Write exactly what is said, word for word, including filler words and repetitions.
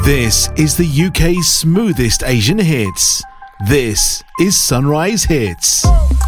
This is the U K's smoothest Asian hits. This is Sunrise Hits.